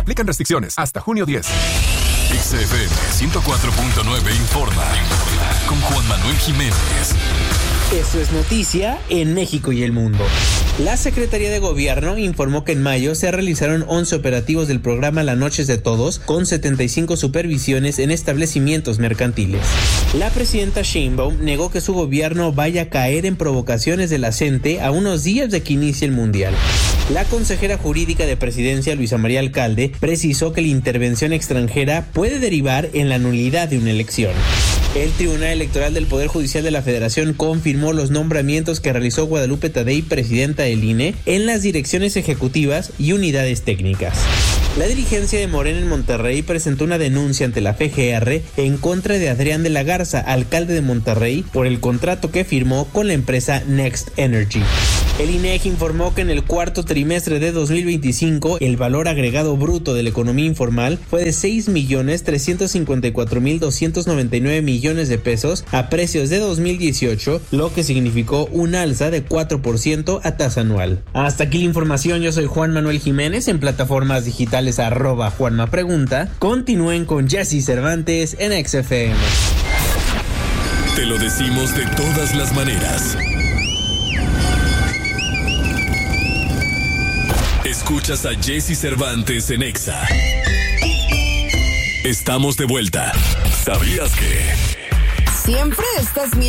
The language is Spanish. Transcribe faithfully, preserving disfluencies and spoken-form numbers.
Aplican restricciones hasta junio diez. X F M ciento cuatro punto nueve informa con Juan Manuel Jiménez. Eso es noticia en México y el mundo. La Secretaría de Gobierno informó que en mayo se realizaron once operativos del programa La Noches de Todos, con setenta y cinco supervisiones en establecimientos mercantiles. La presidenta Sheinbaum negó que su gobierno vaya a caer en provocaciones de la gente a unos días de que inicie el Mundial. La consejera jurídica de Presidencia, Luisa María Alcalde, precisó que la intervención extranjera puede derivar en la nulidad de una elección. El Tribunal Electoral del Poder Judicial de la Federación confirmó los nombramientos que realizó Guadalupe Tadei, presidenta del I N E, en las direcciones ejecutivas y unidades técnicas. La dirigencia de Morena en Monterrey presentó una denuncia ante la F G R en contra de Adrián de la Garza, alcalde de Monterrey, por el contrato que firmó con la empresa Next Energy. El I N E G I informó que en el cuarto trimestre de dos mil veinticinco el valor agregado bruto de la economía informal fue de seis millones trescientos cincuenta y cuatro mil doscientos noventa y nueve millones de pesos a precios de dos mil dieciocho, lo que significó un alza de cuatro por ciento a tasa anual. Hasta aquí la información. Yo soy Juan Manuel Jiménez, en plataformas digitales arroba Juanma Pregunta. Continúen con Jesse Cervantes en X F M. Te lo decimos de todas las maneras. Escuchas a Jesse Cervantes en Exa. Estamos de vuelta. ¿Sabías que? Siempre estás